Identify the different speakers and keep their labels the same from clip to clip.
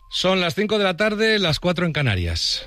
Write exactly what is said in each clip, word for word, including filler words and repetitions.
Speaker 1: Son las cinco de la tarde, las cuatro en Canarias.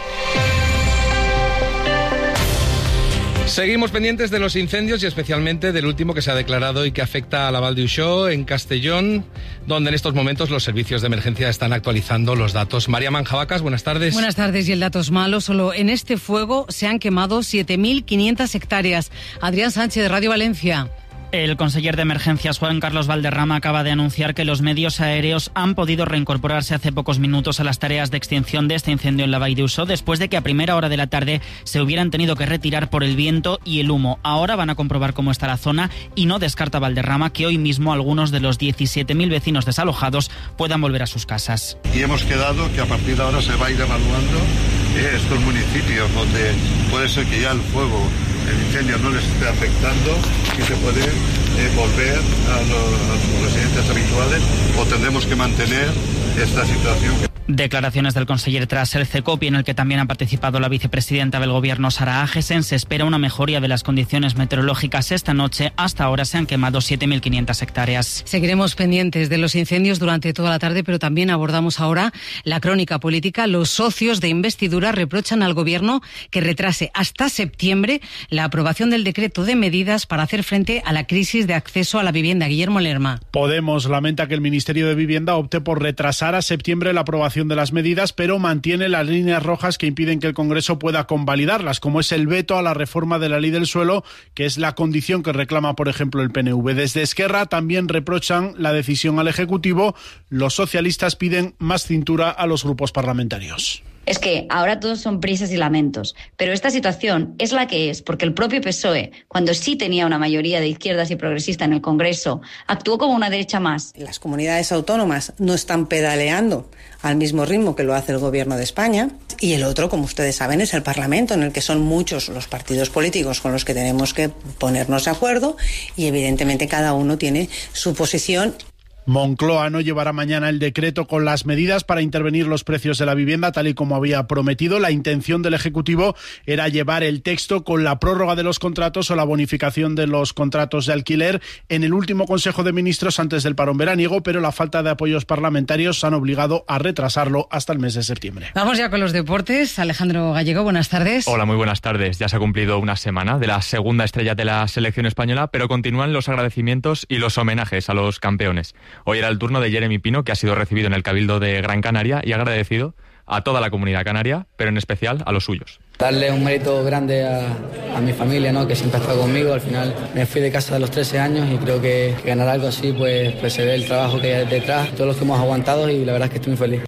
Speaker 1: Seguimos pendientes de los incendios y especialmente del último que se ha declarado y que afecta a la Val d'Uixó, en Castellón, donde en estos momentos los servicios de emergencia están actualizando los datos. María Manjabacas, buenas tardes.
Speaker 2: Buenas tardes, y el dato es malo. Solo en este fuego se han quemado siete mil quinientas hectáreas. Adrián Sánchez, de Radio Valencia.
Speaker 3: El conseller de Emergencias, Juan Carlos Valderrama, acaba de anunciar que los medios aéreos han podido reincorporarse hace pocos minutos a las tareas de extinción de este incendio en la Vall d'Uixó, después de que a primera hora de la tarde se hubieran tenido que retirar por el viento y el humo. Ahora van a comprobar cómo está la zona y no descarta Valderrama que hoy mismo algunos de los diecisiete mil vecinos desalojados puedan volver a sus casas.
Speaker 4: Y hemos quedado que a partir de ahora se va a ir evaluando eh, estos municipios donde puede ser que ya el fuego, el incendio no les esté afectando y se puede eh, volver a los, a los residentes habituales, o tendremos que mantener esta situación.
Speaker 3: Declaraciones del conseller tras el CECOPI, en el que también ha participado la vicepresidenta del Gobierno, Sara Agesen. Se espera una mejoría de las condiciones meteorológicas esta noche. Hasta ahora se han quemado siete mil quinientas hectáreas.
Speaker 2: Seguiremos pendientes de los incendios durante toda la tarde, pero también abordamos ahora la crónica política. Los socios de investidura reprochan al Gobierno que retrase hasta septiembre la aprobación del decreto de medidas para hacer frente a la crisis de acceso a la vivienda. Guillermo Lerma.
Speaker 5: Podemos lamenta que el Ministerio de Vivienda opte por retrasar a septiembre la aprobación de las medidas, pero mantiene las líneas rojas que impiden que el Congreso pueda convalidarlas, como es el veto a la reforma de la ley del suelo, que es la condición que reclama, por ejemplo, el P N V. Desde Esquerra también reprochan la decisión al Ejecutivo. Los socialistas piden más cintura a los grupos parlamentarios.
Speaker 6: Es que ahora todos son prisas y lamentos, pero esta situación es la que es porque el propio P S O E, cuando sí tenía una mayoría de izquierdas y progresista en el Congreso, actuó como una derecha más.
Speaker 7: Las comunidades autónomas no están pedaleando al mismo ritmo que lo hace el Gobierno de España, y el otro, como ustedes saben, es el Parlamento, en el que son muchos los partidos políticos con los que tenemos que ponernos de acuerdo, y evidentemente cada uno tiene su posición.
Speaker 5: Moncloa no llevará mañana el decreto con las medidas para intervenir los precios de la vivienda, tal y como había prometido. La intención del Ejecutivo era llevar el texto con la prórroga de los contratos o la bonificación de los contratos de alquiler en el último Consejo de Ministros antes del parón veraniego, pero la falta de apoyos parlamentarios han obligado a retrasarlo hasta el mes de septiembre.
Speaker 2: Vamos ya con los deportes. Alejandro Gallego, buenas tardes.
Speaker 8: Hola, muy buenas tardes. Ya se ha cumplido una semana de la segunda estrella de la selección española, pero continúan los agradecimientos y los homenajes a los campeones. Hoy era el turno de Jeremy Pino, que ha sido recibido en el Cabildo de Gran Canaria y agradecido a toda la comunidad canaria, pero en especial a los suyos.
Speaker 9: Darle un mérito grande a, a mi familia, ¿no?, que siempre ha estado conmigo. Al final me fui de casa a los trece años y creo que, que ganar algo así, pues, pues se ve el trabajo que hay detrás, todos los que hemos aguantado, y la verdad es que estoy muy feliz.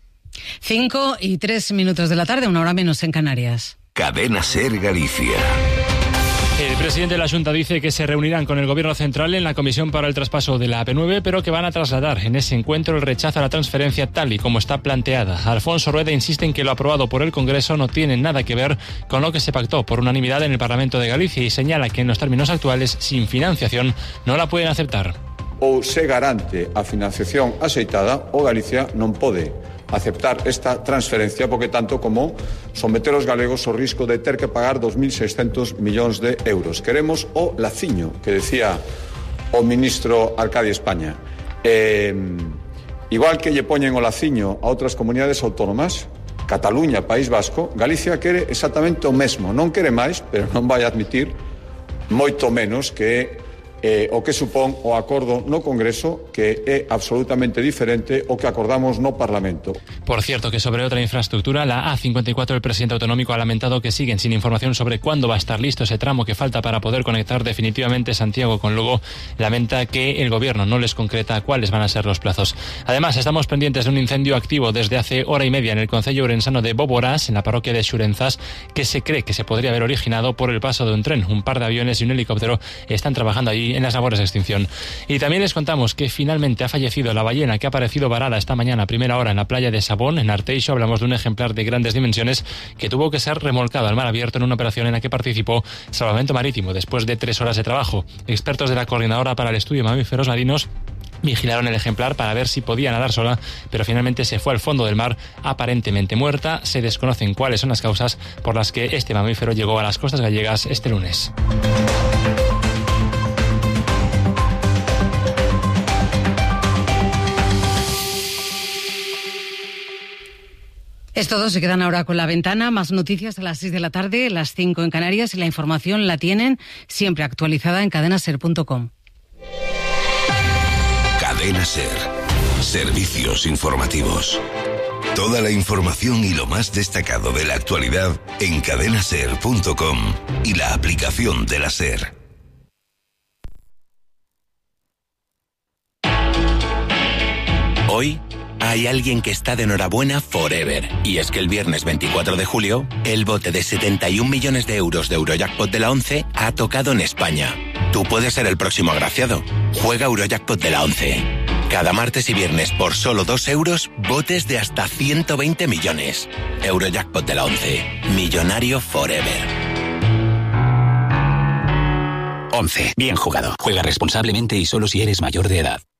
Speaker 2: Cinco y tres minutos de la tarde, una hora menos en Canarias.
Speaker 10: Cadena Ser Galicia.
Speaker 11: El presidente de la Xunta dice que se reunirán con el Gobierno central en la comisión para el traspaso de la A P nueve, pero que van a trasladar en ese encuentro el rechazo a la transferencia tal y como está planteada. Alfonso Rueda insiste en que lo aprobado por el Congreso no tiene nada que ver con lo que se pactó por unanimidad en el Parlamento de Galicia, y señala que en los términos actuales, sin financiación, no la pueden aceptar.
Speaker 12: Ou se garante a financiación aceitada, o Galicia non pode aceptar esta transferencia, porque tanto como someter os galegos ao risco de ter que pagar dos mil seiscentos millóns de euros. Queremos o laciño que decía o ministro Arcadio España. Eh, igual que lle poñen o laciño a outras comunidades autónomas, Cataluña, País Vasco, Galicia quere exactamente o mesmo. Non quere máis, pero non vai admitir moito menos que Eh, o que supón o acordo no Congreso, que é absolutamente diferente o que acordamos no Parlamento.
Speaker 11: Por cierto, que sobre otra infraestructura, la A cincuenta y cuatro, el presidente autonómico ha lamentado que siguen sin información sobre cuándo va a estar listo ese tramo que falta para poder conectar definitivamente Santiago con Lugo. Lamenta que el Gobierno no les concreta cuáles van a ser los plazos. Además, estamos pendientes de un incendio activo desde hace hora y media en el concello ourensano de Boborás, en la parroquia de Xurenzas, que se cree que se podría haber originado por el paso de un tren. Un par de aviones y un helicóptero están trabajando allí en las labores de extinción. Y también les contamos que finalmente ha fallecido la ballena que ha aparecido varada esta mañana a primera hora en la playa de Sabón, en Arteixo. Hablamos de un ejemplar de grandes dimensiones que tuvo que ser remolcado al mar abierto en una operación en la que participó Salvamento Marítimo después de tres horas de trabajo. Expertos de la Coordinadora para el Estudio de Mamíferos Marinos vigilaron el ejemplar para ver si podía nadar sola, pero finalmente se fue al fondo del mar aparentemente muerta. Se desconocen cuáles son las causas por las que este mamífero llegó a las costas gallegas este lunes.
Speaker 2: Es todo, se quedan ahora con La Ventana. Más noticias a las seis de la tarde, las cinco en Canarias, y la información la tienen siempre actualizada en cadena ser punto com.
Speaker 10: Cadena Ser. Servicios informativos. Toda la información y lo más destacado de la actualidad en cadena ser punto com y la aplicación de la SER.
Speaker 13: Hoy hay alguien que está de enhorabuena forever. Y es que el viernes veinticuatro de julio, el bote de setenta y un millones de euros de Eurojackpot de la ONCE ha tocado en España. Tú puedes ser el próximo agraciado. Juega Eurojackpot de la ONCE. Cada martes y viernes por solo dos euros, botes de hasta ciento veinte millones. Eurojackpot de la ONCE. Millonario forever.
Speaker 14: ONCE. Bien jugado. Juega responsablemente y solo si eres mayor de edad.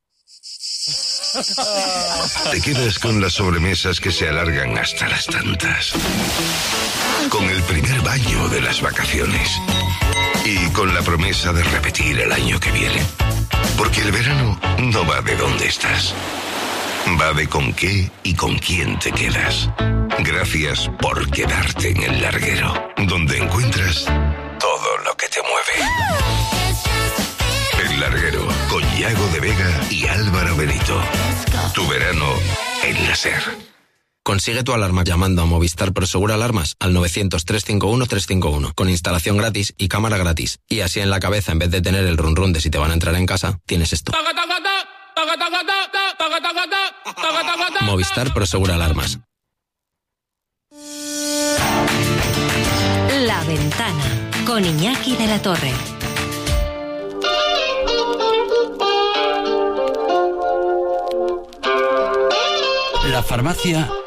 Speaker 10: Te quedas con las sobremesas que se alargan hasta las tantas. Con el primer baño de las vacaciones. Y con la promesa de repetir el año que viene. Porque el verano no va de dónde estás. Va de con qué y con quién te quedas. Gracias por quedarte en el larguero, donde encuentras todo lo que te mueve. El Larguero, con Yago de Vega y Álvaro Benito. Tu verano en la SER.
Speaker 15: Consigue tu alarma llamando a Movistar Prosegur Alarmas al novecientos, trescientos cincuenta y uno, trescientos cincuenta y uno, con instalación gratis y cámara gratis. Y así en la cabeza, en vez de tener el run run de si te van a entrar en casa, tienes esto. Movistar Prosegur Alarmas.
Speaker 16: La Ventana, con Iñaki de la Torre.
Speaker 17: La farmacia